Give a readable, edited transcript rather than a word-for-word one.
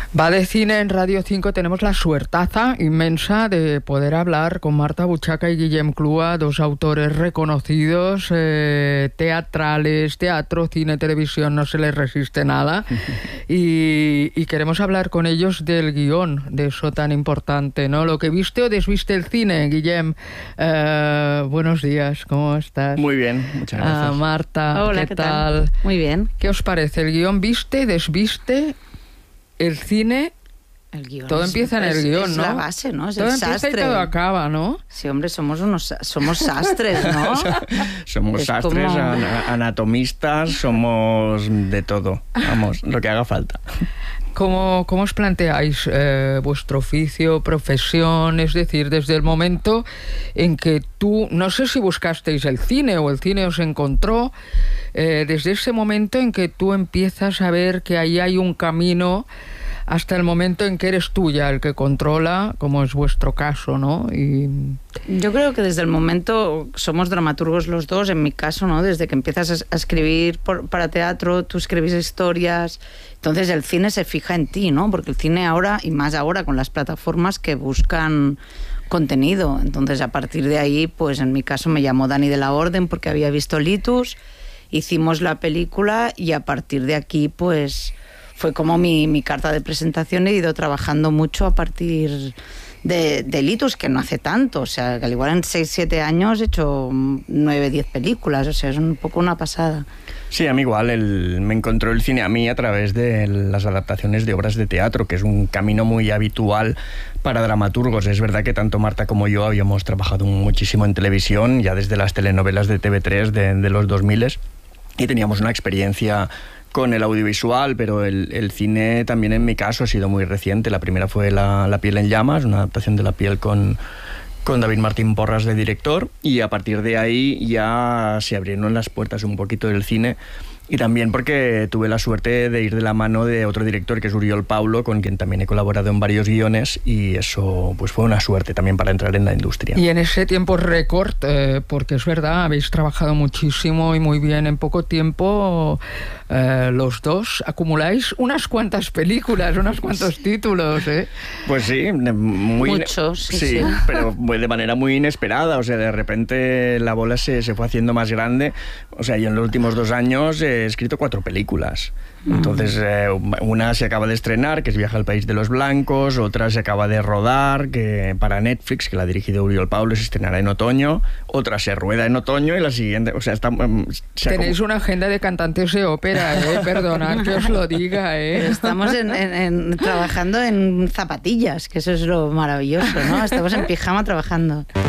Va de cine en Radio 5. Tenemos la suertaza inmensa de poder hablar con Marta Buchaca y Guillem Clua, dos autores reconocidos, teatrales, teatro, cine, televisión, no se les resiste nada. Y queremos hablar con ellos del guión, de eso tan importante, ¿no? Lo que viste o desviste el cine, Guillem. Buenos días, ¿cómo estás? Muy bien, muchas gracias. Marta, hola, ¿qué tal? Muy bien. ¿Qué os parece? ¿El guión viste, desviste? El cine, el guión todo empieza en el guión, ¿no? Es la base, ¿no? Es todo el empieza sastre. Y todo acaba, ¿no? Sí, hombre, somos sastres, ¿no? Somos sastres, como... anatomistas, somos de todo. Vamos, lo que haga falta. ¿Cómo os planteáis vuestro oficio, profesión? Es decir, desde el momento en que tú, no sé si buscasteis el cine o el cine os encontró, desde ese momento en que tú empiezas a ver que ahí hay un camino hasta el momento en que eres tú ya el que controla, como es vuestro caso, ¿no? Y... Yo creo que desde el momento, somos dramaturgos los dos, en mi caso, ¿no? Desde que empiezas a escribir para teatro, tú escribes historias, entonces el cine se fija en ti, ¿no? Porque el cine ahora, y más ahora con las plataformas que buscan contenido, entonces a partir de ahí, pues en mi caso me llamó Dani de la Orden porque había visto Litus, hicimos la película y a partir de aquí, pues... Fue como mi carta de presentación. He ido trabajando mucho a partir de Litus, que no hace tanto. O sea, que al igual en 6-7 años he hecho 9-10 películas. O sea, es un poco una pasada. Sí, a mí igual. Me encontró el cine a mí a través de las adaptaciones de obras de teatro, que es un camino muy habitual para dramaturgos. Es verdad que tanto Marta como yo habíamos trabajado muchísimo en televisión, ya desde las telenovelas de TV3 de los 2000, y teníamos una experiencia con el audiovisual, pero el cine también en mi caso ha sido muy reciente. La primera fue La piel en llamas, una adaptación de La piel con David Martín Porras de director, y a partir de ahí ya se abrieron las puertas un poquito del cine. Y también porque tuve la suerte de ir de la mano de otro director, que es Uriol Paulo, con quien también he colaborado en varios guiones, y eso pues fue una suerte también para entrar en la industria. Y en ese tiempo récord, porque es verdad, habéis trabajado muchísimo y muy bien en poco tiempo, los dos acumuláis unas cuantas películas, unos cuantos títulos, ¿eh? Pues sí, muchos, sí. Pero de manera muy inesperada. O sea, de repente la bola se fue haciendo más grande. O sea, yo en los últimos 2 años he escrito 4 películas. Entonces, una se acaba de estrenar, que es Viaje al País de los Blancos, otra se acaba de rodar, que para Netflix, que la ha dirigido Uriol Paulo, se estrenará en otoño, otra se rueda en otoño y la siguiente, o sea, tenéis una agenda de cantantes de ópera, perdonad que os lo diga, Estamos trabajando en zapatillas, que eso es lo maravilloso, ¿no? Estamos en pijama trabajando.